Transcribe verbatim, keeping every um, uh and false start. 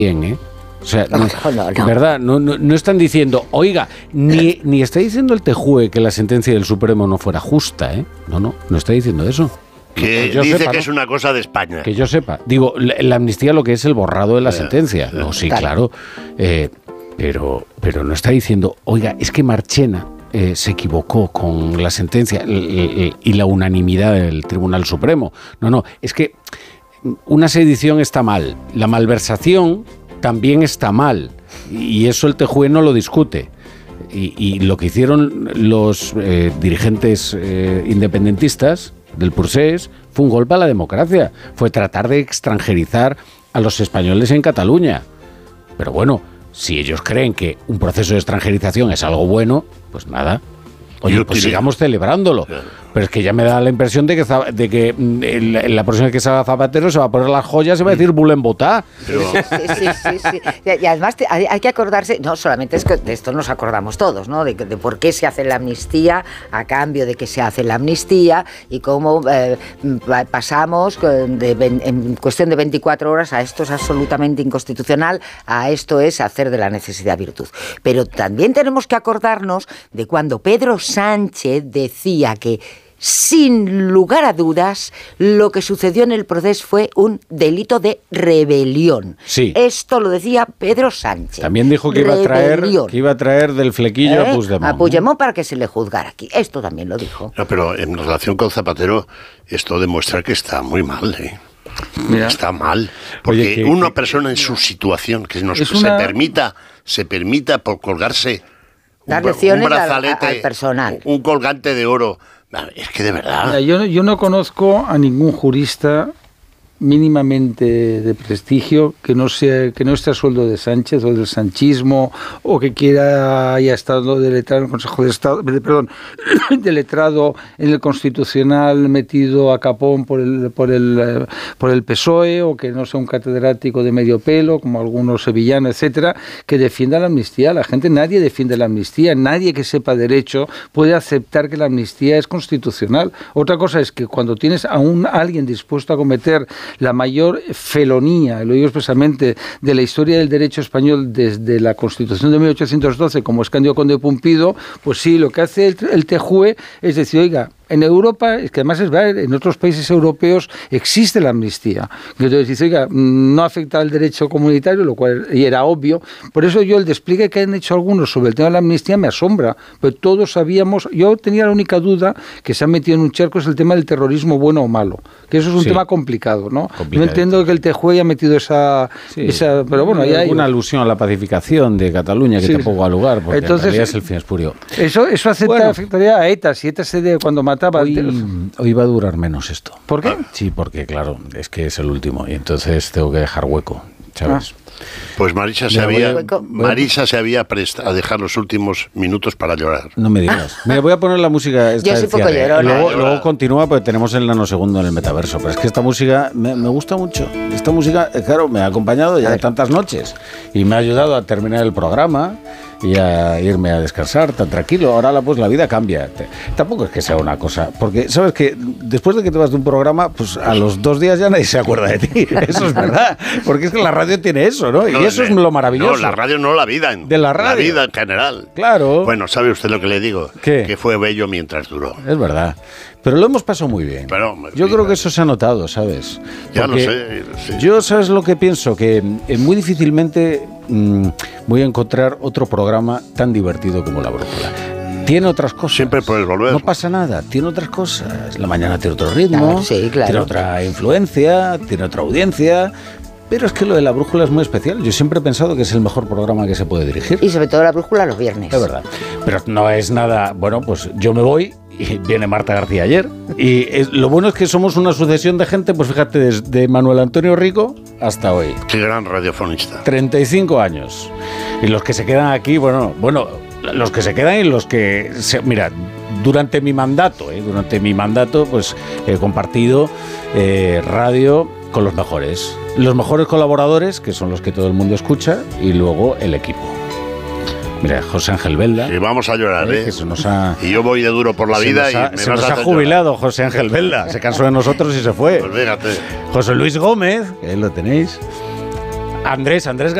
bien, ¿eh? O sea, no, no, no. ¿verdad? No, no, no están diciendo, oiga, ni, ni está diciendo el T J U E que la sentencia del Supremo no fuera justa, ¿eh? No, no, no está diciendo eso. Que yo dice sepa, que ¿no? es una cosa de España. Que yo sepa. Digo, la, la amnistía lo que es el borrado de la eh, sentencia. Eh, no, sí, claro. claro. Eh, pero, pero no está diciendo, oiga, es que Marchena eh, se equivocó con la sentencia y, y la unanimidad del Tribunal Supremo. No, no, es que una sedición está mal. La malversación también está mal. Y eso el T J U E no lo discute. Y, y lo que hicieron los eh, dirigentes eh, independentistas del Procés fue un golpe a la democracia, fue tratar de extranjerizar a los españoles en Cataluña. Pero bueno, si ellos creen que un proceso de extranjerización es algo bueno, pues nada. Oye, pues sigamos celebrándolo. Pero es que ya me da la impresión de que, de que en la próxima vez que salga Zapatero se va a poner las joyas y va a decir Bulen Botá. Pero... Sí, sí, sí, sí. Y además te, hay, hay que acordarse, no solamente es que de esto nos acordamos todos, ¿no? De, de por qué se hace la amnistía, a cambio de que se hace la amnistía y cómo eh, pasamos de, de, en cuestión de veinticuatro horas a esto es absolutamente inconstitucional, a esto es hacer de la necesidad virtud. Pero también tenemos que acordarnos de cuando Pedro Sánchez decía que sin lugar a dudas, lo que sucedió en el proceso fue un delito de rebelión. Sí. Esto lo decía Pedro Sánchez. También dijo que iba a traer, que iba a traer del flequillo ¿Eh? a Puigdemont. A Puigdemont para que se le juzgara aquí. Esto también lo dijo. No, pero en relación con Zapatero, esto demuestra que está muy mal, ¿eh? Mira. Está mal. Porque Oye, que, una que, persona en su situación que nos, se una... permita, se permita por colgarse dar un, lecciones un brazalete, al, al personal. Un, un colgante de oro. Es que de verdad. Mira, yo, yo no conozco a ningún jurista mínimamente de prestigio que no sea que no esté a sueldo de Sánchez o del sanchismo o que quiera haya estado de letrado en el Consejo de Estado, perdón, de letrado en el Constitucional metido a capón por el por el por el P S O E o que no sea un catedrático de medio pelo como algunos sevillanos, etcétera, que defienda la amnistía. La gente, nadie defiende la amnistía, nadie que sepa derecho puede aceptar que la amnistía es constitucional. Otra cosa es que cuando tienes a un alguien dispuesto a cometer la mayor felonía, lo digo expresamente, de la historia del derecho español desde la Constitución de mil ochocientos doce, como es Cándido Conde de Pumpido, pues sí, lo que hace el, el T J U E es decir, oiga, en Europa, es que además es verdad, en otros países europeos existe la amnistía. Entonces dice, oiga, no afecta al derecho comunitario, lo cual y era obvio. Por eso yo el despliegue que han hecho algunos sobre el tema de la amnistía me asombra. Pero todos sabíamos, yo tenía la única duda que se han metido en un charco, es el tema del terrorismo bueno o malo. Que eso es un sí. tema complicado, ¿no? No entiendo que el T J U E haya metido esa... Sí. esa pero bueno, hay una alusión a la pacificación de Cataluña que sí. tampoco ha lugar, porque entonces, en realidad es el fin espurio. Eso, eso afecta, bueno, afectaría a ETA. Si ETA se de cuando mataba... Hoy, hoy va a durar menos esto. ¿Por qué? Ah, sí, porque claro, es que es el último y entonces tengo que dejar hueco, ¿sabes? Ah. Pues Marisa se, había, Marisa se había prestado a dejar los últimos minutos para llorar. No me digas. Mira, voy a poner la música esta Yo soy poco llorona. Luego, luego continúa porque tenemos el nanosegundo en el metaverso. Pero es que esta música me, me gusta mucho. Esta música, claro, me ha acompañado ya de tantas noches y me ha ayudado a terminar el programa y a irme a descansar tan tranquilo. Ahora la, pues la vida cambia. Tampoco es que sea una cosa, porque sabes que después de que te vas de un programa, pues a los dos días ya nadie se acuerda de ti. Eso es verdad, porque es que la radio tiene eso, ¿no? Y no, eso es lo maravilloso. No, la radio no, la vida. En, de la radio. La vida en general. Claro. Bueno, ¿sabe usted lo que le digo? ¿Qué? Que fue bello mientras duró. Es verdad. Pero lo hemos pasado muy bien. Pero, yo mira, creo que eso se ha notado, ¿sabes? Ya lo sé. Sí. Yo, ¿sabes lo que pienso? Que eh, muy difícilmente mmm, voy a encontrar otro programa tan divertido como La Brújula. Tiene otras cosas. Siempre puedes volver. No pasa nada, tiene otras cosas. La mañana tiene otro ritmo, claro, sí, claro. tiene otra influencia, tiene otra audiencia. Pero es que lo de La Brújula es muy especial. Yo siempre he pensado que es el mejor programa que se puede dirigir. Y sobre todo La Brújula los viernes. Es verdad. Pero no es nada... Bueno, pues yo me voy y viene Marta García ayer. Y es, lo bueno es que somos una sucesión de gente, pues fíjate, desde Manuel Antonio Rico hasta hoy. Qué gran radiofonista. treinta y cinco años. Y los que se quedan aquí, bueno, bueno, los que se quedan y los que... Se, mira, durante mi mandato, ¿eh? durante mi mandato, pues he compartido eh, radio con los mejores. Los mejores colaboradores, que son los que todo el mundo escucha, y luego el equipo. Mira, José Ángel Belda. Sí, vamos a llorar, ¿eh? Que se nos ha, y yo voy de duro por la vida ha, y me se vas nos a ha jubilado llorar. José Ángel Belda. Se cansó de nosotros y se fue. Pues fíjate. José Luis Gómez, que ahí lo tenéis. Andrés, Andrés